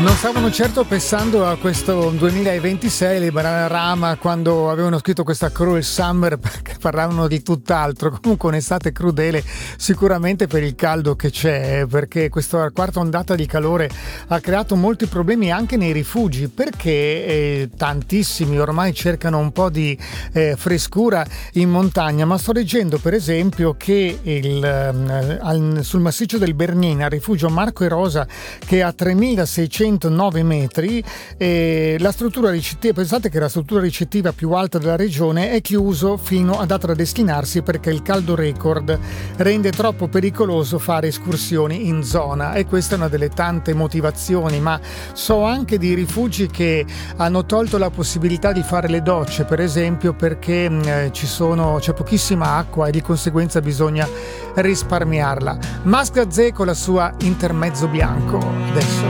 Non stavano certo pensando a questo 2026 le Bananarama quando avevano scritto questa Cruel Summer, perché parlavano di tutt'altro. Comunque un'estate crudele sicuramente per il caldo che c'è, perché questa quarta ondata di calore ha creato molti problemi anche nei rifugi, perché tantissimi ormai cercano un po' di frescura in montagna. Ma sto leggendo per esempio che sul massiccio del Bernina, al rifugio Marco e Rosa, che ha 3609 metri, la struttura ricettiva, pensate che la struttura ricettiva più alta della regione è chiuso fino a data da destinarsi, perché il caldo record rende troppo pericoloso fare escursioni in zona, e questa è una delle tante motivazioni. Ma so anche di rifugi che hanno tolto la possibilità di fare le docce, per esempio, perché c'è pochissima acqua e di conseguenza bisogna risparmiarla. Mas Gazzè con la sua Intermezzo Bianco adesso.